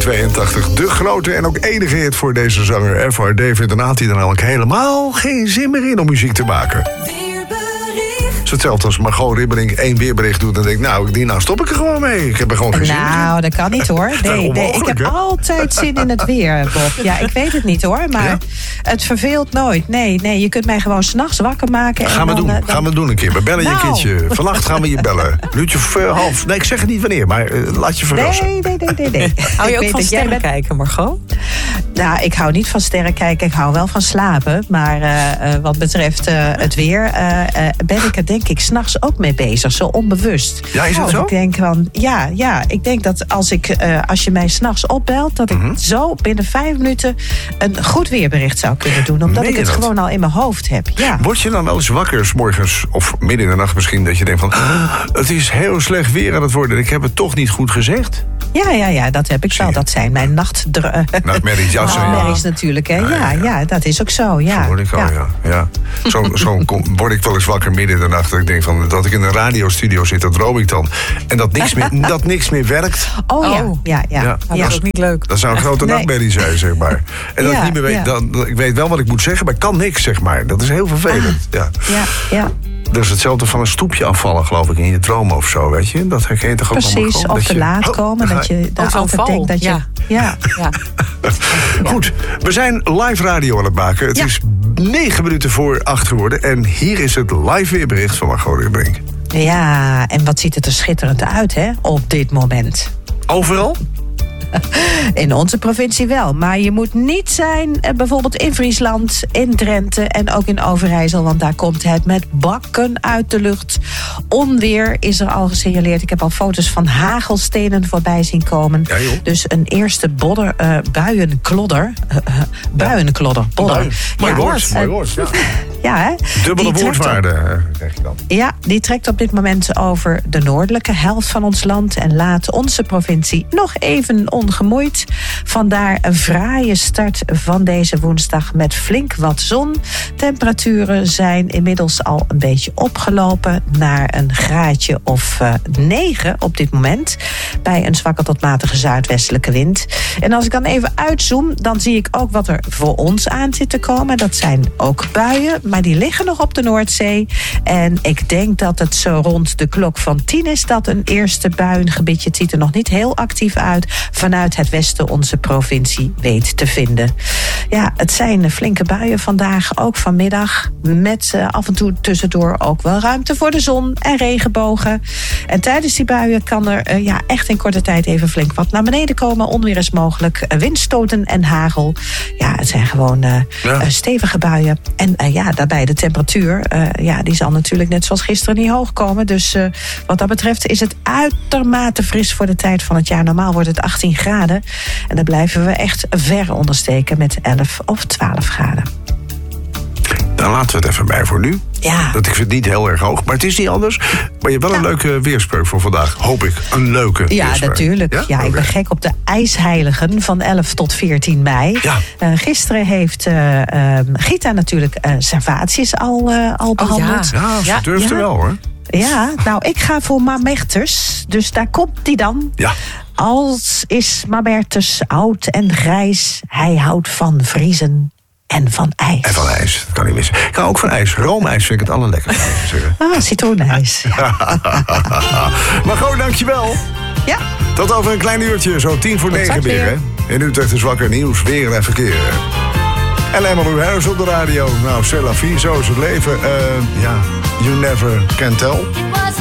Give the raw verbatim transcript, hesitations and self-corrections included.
tweeëntachtig. De grote en ook enige hit voor deze zanger F R D. En daarna had hij er namelijk helemaal geen zin meer in om muziek te maken. Het is hetzelfde als Margot Ribberink één weerbericht doet en denkt, nou, die nou stop ik er gewoon mee. Ik heb er gewoon geen zin in. Nou, dat kan niet hoor. Nee, nee, ik heb hè? altijd zin in het weer, Bob. Ja, ik weet het niet hoor, maar ja? het verveelt nooit. Nee, nee, je kunt mij gewoon 's nachts wakker maken. Gaan we doen, uh, dan... gaan we doen een keer. We bellen nou. je een keertje. Vannacht gaan we je bellen. Minuutje of uh, half. Nee, ik zeg het niet wanneer, maar uh, laat je verrassen. Nee, nee, nee, nee. nee. Hou je ook van sterren bent... kijken, Margot? Nou, ik hou niet van sterren kijken. Ik hou wel van slapen. Maar uh, uh, wat betreft uh, het weer, uh, uh, ben ik er denk ik 's nachts ook mee bezig. Zo onbewust. Ja, is dat zo? Ik denk van, ja, ja, ik denk dat als, ik, uh, als je mij 's nachts opbelt, dat ik mm-hmm. zo binnen vijf minuten een goed weerbericht zou kunnen doen. Omdat ik het dat? gewoon al in mijn hoofd heb. Ja. Word je dan wel eens wakker 's morgens of midden in de nacht misschien, dat je denkt van, ah, het is heel slecht weer aan het worden. Ik heb het toch niet goed gezegd? Ja, ja, ja, dat heb ik wel. Dat zijn mijn nachtdr- nachtmerries. Ja, nachtmerries natuurlijk. Hè. Ja, ja, ja. ja, dat is ook zo. Ja. Zo word ik al, ja. ja, ja. Zo, zo kom, word ik wel eens wakker midden in de nacht. Dat ik denk van, dat ik in een radiostudio zit, dat droom ik dan. En dat niks meer, dat niks meer werkt. Oh ja, ja, ja. ja. ja. Dat is ook niet leuk. Dat zou een grote nee. nachtmerrie zijn, zeg maar. En dat ja, ik niet meer weet, ja. dan, ik weet wel wat ik moet zeggen, maar ik kan niks, zeg maar. Dat is heel vervelend. Ah. Ja, ja. ja. Dat is hetzelfde van een stoepje afvallen, geloof ik, in je droom of zo, weet je? Dat herken je toch ook allemaal. Precies, of te laat komen, dat je daar altijd denkt dat je... Ja. Ja. ja. Goed, we zijn live radio aan het maken. Het ja. is negen minuten voor acht geworden. En hier is het live weerbericht van Margot Ribberink. Ja, en wat ziet het er schitterend uit, hè, op dit moment. Overal? In onze provincie wel. Maar je moet niet zijn eh, bijvoorbeeld in Friesland, in Drenthe en ook in Overijssel. Want daar komt het met bakken uit de lucht. Onweer is er al gesignaleerd. Ik heb al foto's van hagelstenen voorbij zien komen. Ja, dus een eerste bodder, uh, buienklodder. Uh, uh, buienklodder, bodder. Mooi ja, woord, mooi woord. Ja, ja hè? Dubbele woordwaarde, krijg je dan. Ja, die trekt op dit moment over de noordelijke helft van ons land en laat onze provincie nog even ongemoeid. Vandaar een fraaie start van deze woensdag met flink wat zon. Temperaturen zijn inmiddels al een beetje opgelopen naar een graadje of uh, negen op dit moment. Bij een zwakke tot matige zuidwestelijke wind. En als ik dan even uitzoom, dan zie ik ook wat er voor ons aan zit te komen. Dat zijn ook buien, maar die liggen nog op de Noordzee. En ik denk dat het zo rond de klok van tien is dat een eerste buiengebiedje, het ziet er nog niet heel actief uit, vanuit het westen onze provincie weet te vinden. Ja, het zijn flinke buien vandaag, ook vanmiddag. Met uh, af en toe tussendoor ook wel ruimte voor de zon en regenbogen. En tijdens die buien kan er uh, ja, echt in korte tijd even flink wat naar beneden komen. Onweer is mogelijk, uh, windstoten en hagel. Ja, het zijn gewoon uh, ja. uh, stevige buien. En uh, ja, daarbij de temperatuur, uh, ja, die zal natuurlijk net zoals gisteren niet hoog komen. Dus uh, wat dat betreft is het uitermate fris voor de tijd van het jaar. Normaal wordt het achttien graden. En dan blijven we echt ver ondersteken met elf of twaalf graden. Dan laten we het even bij voor nu. Ja. Dat ik vind het niet heel erg hoog, maar het is niet anders. Maar je hebt wel ja. een leuke weerspreuk voor vandaag, hoop ik. Een leuke Ja, weerspreuk. natuurlijk. Ja, ja okay. Ik ben gek op de ijsheiligen van elf tot veertien mei. Ja. Uh, gisteren heeft uh, uh, Gita natuurlijk uh, Servatius al, uh, al behandeld. Oh, ja, ja, ze durfde ja. wel hoor. Ja, nou, ik ga voor Mamertus. Dus daar komt die dan. Ja. Als is Mamertus oud en grijs, hij houdt van vriezen en van ijs. En van ijs, dat kan niet missen. Ik hou ook van ijs. Roomijs vind ik het allerlekkerste. Ah, citroenijs. Ja. Maar gewoon, dankjewel. Ja. Tot over een klein uurtje, zo tien voor negen weer. Hè? In Utrecht is wakker nieuws, weer en verkeer. En Emmylou Harris op de radio. Nou, c'est la vie, zo is het leven. Uh, ja, you never can tell.